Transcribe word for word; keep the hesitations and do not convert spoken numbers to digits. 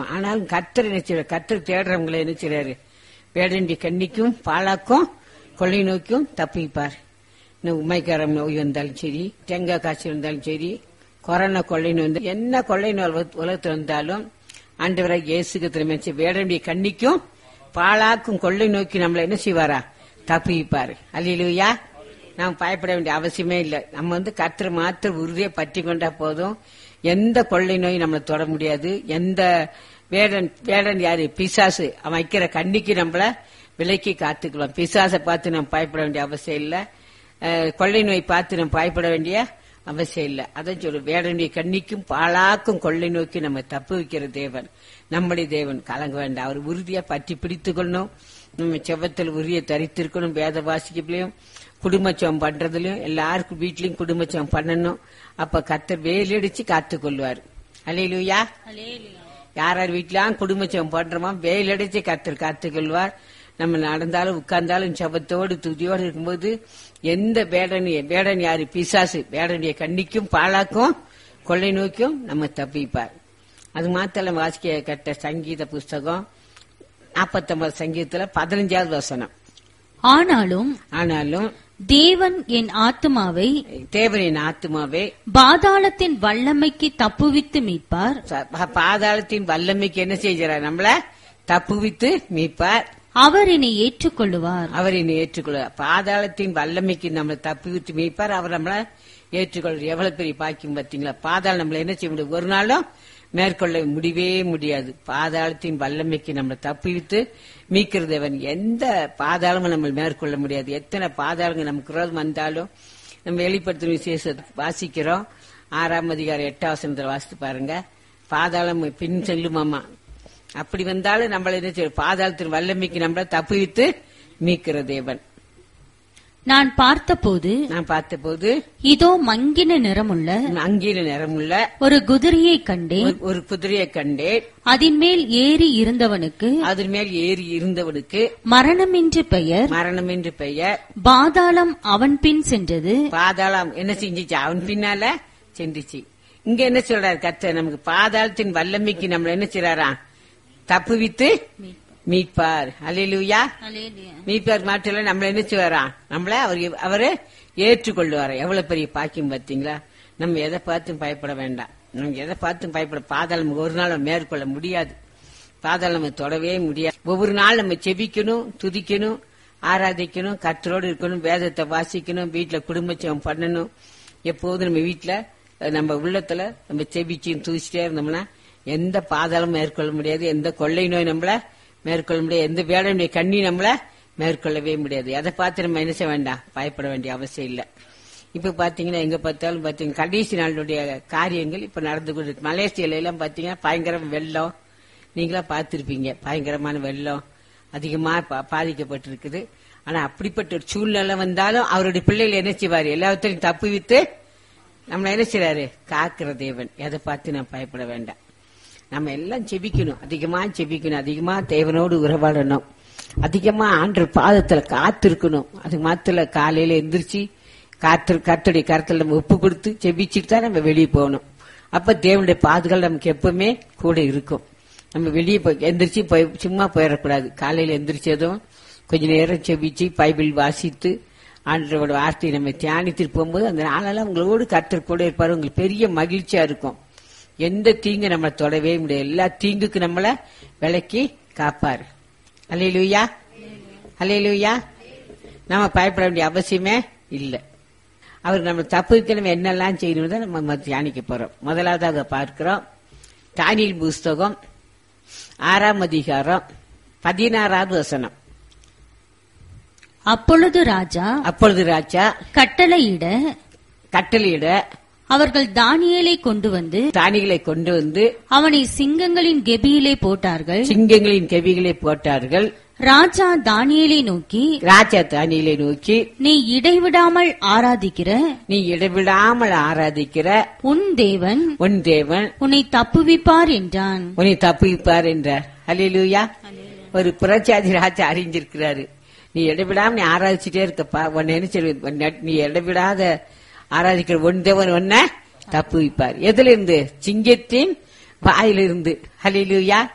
இருக்கும். ஆனாலும் கர்த்தர் நினைச்சாரு, கர்த்தர் தேடுறவங்களை நினைச்சாரு வேடண்டி கண்ணிக்கும் பாலாக்கும் கொள்ளை நோக்கியும் தப்பிப்பார். உமைக்காரம் நோய் வந்தாலும் சரி, தேங்காய் காய்ச்சல் இருந்தாலும் சரி, கொரோனா கொள்ளை நோய் வந்தாலும், என்ன கொள்ளை நோய் உலகத்தில் வந்தாலும் ஆண்டவராக இயேசுக்கு திரும்ப வேடண்டிய கண்ணிக்கும் பாலாக்கும் கொள்ளை நோக்கி நம்மள என்ன செய்வாரா? தப்பிப்பாரு. அல்லேலூயா. நாம் பயப்பட வேண்டிய அவசியமே இல்லை. நம்ம வந்து கர்த்தர் மாத்திர உறுதியை பற்றி கொண்டா போதும். எந்த கொள்ளை நோய் நம்மளை தொட முடியாது. எந்த வேடன் வேடன் யாரு? பிசாசு. அவன் வைக்கிற கண்ணிக்கு நம்மள விலைக்கு காத்துக்கலாம். பிசாசை பார்த்து நம்ம பயப்பட வேண்டிய அவசியம் இல்லை. கொள்ளை நோய் பார்த்து நம்ம பயப்பட வேண்டிய அவசியம் இல்லை. அதான் சொல்லு, வேடனுடைய கண்ணிக்கும் பாலாக்கும் கொள்ளை நோக்கி நம்ம தப்பு வைக்கிற தேவன் நம்முடைய தேவன். கலங்க வேண்டாம். அவர் உறுதியா பற்றி பிடித்துக் கொள்ளணும். நம்ம செவத்தில் உறுதியை தரித்திருக்கணும். வேத வாசிக்கலையும் குடும்பச்சம் பண்றதுலயும் எல்லாருக்கும் வீட்லயும் குடும்பச்சம் பண்ணணும். அப்ப கர்த்தர் வேலடிச்சு காத்து கொள்வார். அல்லேலூயா. யார் யார் வீட்லாம் குடும்பச்சம் பண்றோமோ வேலடிச்சு கர்த்தர் காத்து கொள்வார். நம்ம நடந்தாலும் உட்கார்ந்தாலும் செபத்தோடு துதியோடு இருக்கும்போது எந்த வேடனைய வேடன் யாரு? பிசாசு. வேடனைய கண்ணிக்கும் பாலாக்கும் கொள்ளை நோக்கியும் நம்ம தப்பிப்பார். அது மாத்திரம் வாசிக்க கட்ட சங்கீத புஸ்தகம் நாற்பத்தி ஒன்பது சங்கீதத்துல பதினஞ்சாவது வசனம். ஆனாலும் ஆனாலும் தேவன் என் ஆத்துமாவை தேவனின் ஆத்துமாவை பாதாளத்தின் வல்லமைக்கு தப்புவித்து மீட்பார். பாதாளத்தின் வல்லமைக்கு என்ன செய்கிறார்? நம்மள தப்புவித்து மீட்பார். அவர் என்னை ஏற்றுக்கொள்ளுவார். அவர் என்னை ஏற்றுக்கொள்வார். பாதாளத்தின் வல்லமைக்கு நம்மளை தப்புவித்து மீட்பார். அவர் நம்மள ஏற்றுக்கொள்வார். எவ்வளவு பெரிய பாக்கியம் பார்த்தீங்களா? பாதாளம் நம்மள என்ன செய்ய முடியும்? ஒரு நாளும் மேற்கொள்ள முடியவே முடியாது. பாதாளத்தின் வல்லமைக்கு நம்மளை தப்புவித்து மீட்கிற தேவன். எந்த பாதாளமும் நம்ம மேற்கொள்ள முடியாது. எத்தனை பாதாளங்கள் நமக்கு விரோதம் வந்தாலும் நம்ம வெளிப்படுத்தும் விசேஷ வாசிக்கிறோம். ஆறாம் அதிகாரம் எட்டாம் வசனத்துல வாசித்து பாருங்க. பாதாளம் பின் செல்லுமாமா. அப்படி வந்தாலும் நம்மள என்ன செய்ய? பாதாளத்தின் வல்லமைக்கு நம்மள தப்புவித்து மீட்கிற தேவன். நான் பார்த்தபோது நான் பார்த்தபோது இதோ மங்கின நிறமுள்ள அங்கீன நிறமுள்ள ஒரு குதிரையை கண்டேன். ஒரு குதிரையை கண்டேன். அதன் மேல் ஏறி இருந்தவனுக்கு அதன் மேல் ஏறி இருந்தவனுக்கு மரணம் என்று பெயர். மரணம் என்று பெயர். பாதாளம் அவன் பின் சென்றது. பாதாளம் என்ன செஞ்சிச்சு? அவன் பின்னால சென்றுச்சு. இங்க என்ன சொல்றாரு கர்த்தர்? நமக்கு பாதாளத்தின் வல்லமைக்கு நம்ம என்ன செய்யறாரா? தப்புவித்து மீட்பார். அல்லேலூயா. மீட்பார் மாற்றல நம்மள என்ன செய்வாரா? நம்மள அவர் அவரு ஏற்றுக்கொள்வாரா? எவ்வளவு பெரிய பாக்கியம் பார்த்தீங்களா? நம்ம எதை பார்த்தும் பயப்பட வேண்டாம். நம்ம எதை பார்த்தும் பயப்பட பாதாளம் ஒரு நாள் மேற்கொள்ள முடியாது. பாதாளம் நம்ம தொடவே முடியாது. ஒவ்வொரு நாள் நம்ம செபிக்கணும், துதிக்கணும், ஆராதிக்கணும், கர்த்தரோடு இருக்கணும், வேதத்தை வாசிக்கணும், வீட்டுல குடும்பச்சம் பண்ணணும். எப்போதும் நம்ம வீட்டுல நம்ம உள்ளத்துல நம்ம செபிச்சு துதிச்சிட்டே இருந்தோம்னா எந்த பாதாளமும் மேற்கொள்ள முடியாது. எந்த கொள்ளை நோய் நம்மள மேற்கொள்ள முடியாது. எந்த வேடனுடைய கண்ணி நம்மள மேற்கொள்ளவே முடியாது. அதை பார்த்து நம்ம என்ன செய்ய வேண்டாம்? பயப்பட வேண்டிய அவசியம் இல்லை. இப்ப பாத்தீங்கன்னா எங்க பார்த்தாலும் பாத்தீங்கன்னா கடைசி நாளுடைய காரியங்கள் இப்ப நடந்து கொண்டு மலேசியால எல்லாம் பாத்தீங்கன்னா பயங்கர வெள்ளம். நீங்களா பார்த்திருப்பீங்க. பயங்கரமான வெள்ளம் அதிகமா பாதிக்கப்பட்டிருக்குது. ஆனா அப்படிப்பட்ட ஒரு சூழ்நிலை வந்தாலும் அவருடைய பிள்ளைகள் என்ன செய்வாரு? எல்லாத்தையும் தப்பு வித்து நம்மள என்ன செய்யறாரு? காக்கிற தேவன். எதை பார்த்து நம்ம பயப்பட வேண்டாம். நம்ம எல்லாம் செபிக்கணும், அதிகமா செபிக்கணும், அதிகமா தேவனோடு உறவாடணும், அதிகமா ஆண்டு பாதத்துல காத்திருக்கணும். அது மாத்திர காலையில எந்திரிச்சு காத்து கர்த்தருடைய கருத்துல நம்ம ஒப்பு கொடுத்து செபிச்சுட்டு தான் நம்ம வெளியே போகணும். அப்ப தேவனுடைய பாதுகாப்பு நமக்கு எப்பவுமே கூட இருக்கும். நம்ம வெளியே போய் எந்திரிச்சு போய் சும்மா போயிடக்கூடாது. காலையில எந்திரிச்சதும் கொஞ்ச நேரம் செபிச்சு பைபிள் வாசித்து ஆண்டவரோட வார்த்தையை நம்ம தியானித்து போகும்போது அந்த நாளெல்லாம் உங்களோடு கர்த்தர் கூட இருப்பாரு. உங்களுக்கு பெரிய மகிழ்ச்சியா இருக்கும். எந்த தீங்கு நம்மளை தொடவே முடியாது. எல்லா தீங்குக்கு நம்மள விலக்கி காப்பாரு. அல்லேலூயா, அல்லேலூயா. நம்ம பயப்பட வேண்டிய அவசியமே இல்லை. அவர் நம்ம தப்புக்கு நம்ம என்னெல்லாம் செய்யணும் தான் நம்ம தியானிக்க போறோம். முதலாவதாக பார்க்கிறோம் தானியேல் புஸ்தகம் ஆறாம் அதிகாரம் பதினாறாவது வசனம். அப்பொழுது ராஜா அப்பொழுது ராஜா கட்டளையிட கட்டளையிட அவர்கள் தானியேலை கொண்டு வந்து தானியேலை கொண்டு வந்து அவனை சிங்கங்களின் கெபியிலே போட்டார்கள். சிங்கங்களின் கெபியிலே போட்டார்கள். ராஜா தானியேலை நோக்கி ராஜா தானியேலை நோக்கி நீ இடைவிடாமல் ஆராதிக்கிற நீ இடைவிடாமல் ஆராதிக்கிற உன் தேவன் உன் தேவன் உன்னை தப்புவிப்பார் என்றான். உன்னை தப்புவிப்பார் என்றார். அல்லேலூயா. ஒரு புரட்சாதி ராஜா அறிஞ்சிருக்கிறாரு. நீ இடைவிடாம நீ ஆராதிச்சுட்டே இருக்கப்பா. உன்னை என்ன சொல்ல? நீ இடைவிடாத ஆராதிக்கிற ஒன் தேவன் ஒன்ன தப்புவிப்பார். எதுல இருந்து? சிங்கத்தின் வாயிலிருந்து. அல்லேலூயா.